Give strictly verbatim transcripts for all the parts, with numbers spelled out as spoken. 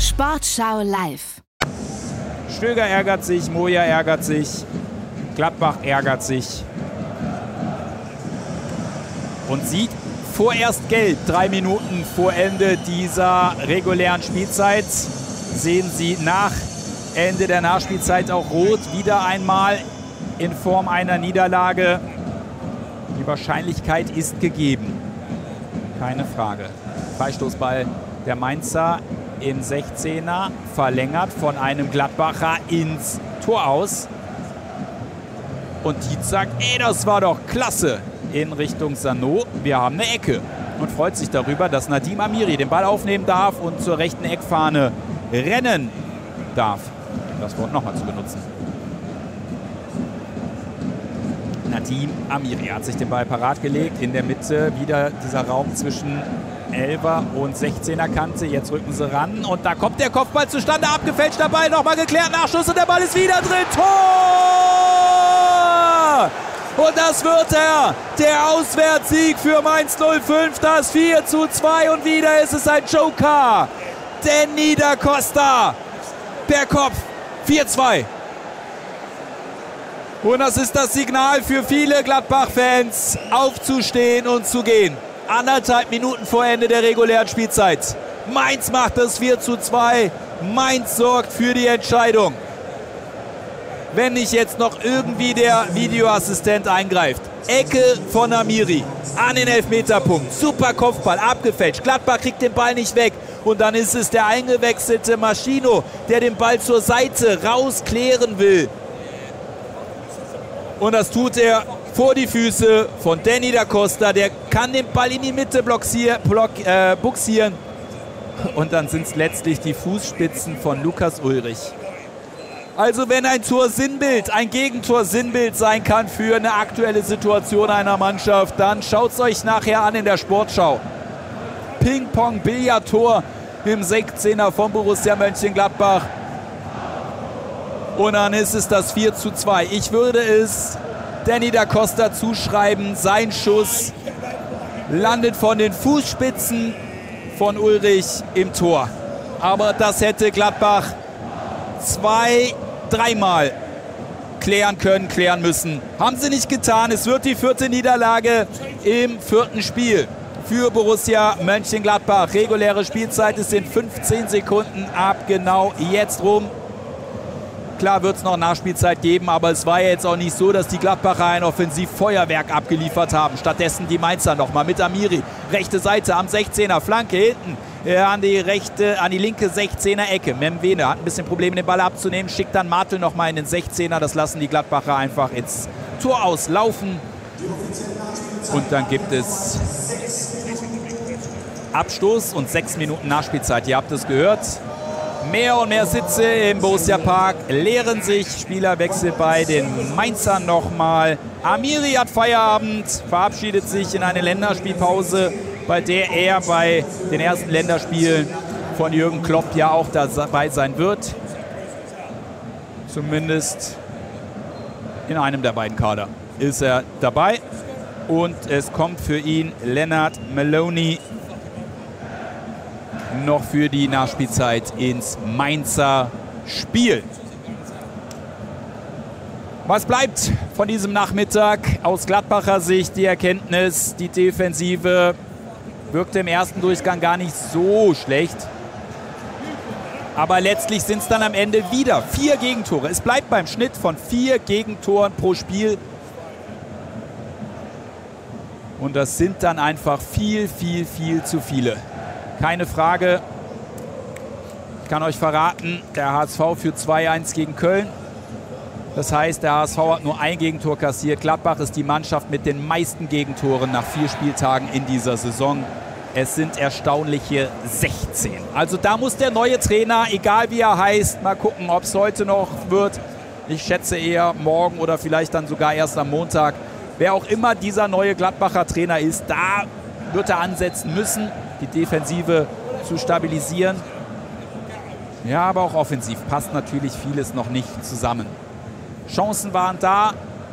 Sportschau live. Stöger ärgert sich, Moja ärgert sich, Gladbach ärgert sich und sieht vorerst gelb. Drei Minuten vor Ende dieser regulären Spielzeit sehen sie nach Ende der Nachspielzeit auch rot. Wieder einmal in Form einer Niederlage. Die Wahrscheinlichkeit ist gegeben. Keine Frage. Freistoßball der Mainzer im sechzehner, verlängert von einem Gladbacher ins Tor aus. Und Dietz sagt, ey, das war doch klasse, in Richtung Sanot. Wir haben eine Ecke. Und freut sich darüber, dass Nadim Amiri den Ball aufnehmen darf und zur rechten Eckfahne rennen darf. Das Wort nochmal zu benutzen. Nadim Amiri hat sich den Ball parat gelegt. In der Mitte wieder dieser Raum zwischen elfer und sechzehner Kante. Jetzt rücken sie ran und da kommt der Kopfball zustande. Abgefälschter Ball, nochmal geklärt, Nachschuss und der Ball ist wieder drin. Tor! Und das wird er. Der Auswärtssieg für Mainz null fünf. Das vier zu zwei und wieder ist es ein Joker. Danny da Costa per Kopf. vier zwei. Und das ist das Signal für viele Gladbach-Fans, aufzustehen und zu gehen. Anderthalb Minuten vor Ende der regulären Spielzeit. Mainz macht das vier zu zwei. Mainz sorgt für die Entscheidung. Wenn nicht jetzt noch irgendwie der Videoassistent eingreift. Ecke von Amiri an den Elfmeterpunkt. Super Kopfball, abgefälscht. Gladbach kriegt den Ball nicht weg. Und dann ist es der eingewechselte Maschino, der den Ball zur Seite rausklären will. Und das tut er vor die Füße von Danny da Costa. Der kann den Ball in die Mitte blockier, block, äh, buxieren. Und dann sind es letztlich die Fußspitzen von Lukas Ullrich. Also wenn ein Tor Sinnbild, ein Gegentor Sinnbild sein kann für eine aktuelle Situation einer Mannschaft, dann schaut es euch nachher an in der Sportschau. Ping-Pong-Billard-Tor im sechzehner von Borussia Mönchengladbach. Und dann ist es das vier zu zwei. Ich würde es Danny da Costa zuschreiben. Sein Schuss landet von den Fußspitzen von Ullrich im Tor. Aber das hätte Gladbach zwei, dreimal klären können, klären müssen. Haben sie nicht getan. Es wird die vierte Niederlage im vierten Spiel für Borussia Mönchengladbach. Reguläre Spielzeit, es sind fünfzehn Sekunden ab, genau jetzt rum. Klar wird es noch Nachspielzeit geben, aber es war ja jetzt auch nicht so, dass die Gladbacher ein Offensivfeuerwerk abgeliefert haben. Stattdessen die Mainzer nochmal mit Amiri. Rechte Seite am sechzehner, Flanke hinten äh, an die rechte, an die linke sechzehner Ecke. Memwene hat ein bisschen Probleme, den Ball abzunehmen, schickt dann Martel nochmal in den sechzehner. Das lassen die Gladbacher einfach ins Tor auslaufen. Und dann gibt es Abstoß und sechs Minuten Nachspielzeit. Ihr habt es gehört. Mehr und mehr Sitze im Borussia Park leeren sich. Spielerwechsel bei den Mainzern nochmal. Amiri hat Feierabend, verabschiedet sich in eine Länderspielpause, bei der er bei den ersten Länderspielen von Jürgen Klopp ja auch dabei sein wird. Zumindest in einem der beiden Kader ist er dabei. Und es kommt für ihn Lennart Maloney noch für die Nachspielzeit ins Mainzer Spiel. Was bleibt von diesem Nachmittag? Aus Gladbacher Sicht die Erkenntnis, die Defensive wirkte im ersten Durchgang gar nicht so schlecht. Aber letztlich sind es dann am Ende wieder vier Gegentore. Es bleibt beim Schnitt von vier Gegentoren pro Spiel. Und das sind dann einfach viel, viel, viel zu viele. Keine Frage. Ich kann euch verraten, der H S V führt zwei eins gegen Köln. Das heißt, der H S V hat nur ein Gegentor kassiert. Gladbach ist die Mannschaft mit den meisten Gegentoren nach vier Spieltagen in dieser Saison. Es sind erstaunliche sechzehn. Also da muss der neue Trainer, egal wie er heißt, mal gucken, ob es heute noch wird. Ich schätze eher morgen oder vielleicht dann sogar erst am Montag. Wer auch immer dieser neue Gladbacher Trainer ist, da wird er ansetzen müssen, die Defensive zu stabilisieren. Ja, aber auch offensiv passt natürlich vieles noch nicht zusammen. Chancen waren da.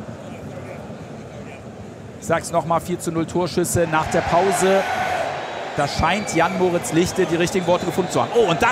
Ich sag's nochmal, vier zu null Torschüsse nach der Pause. Da scheint Jan-Moritz Lichte die richtigen Worte gefunden zu haben. Oh, und da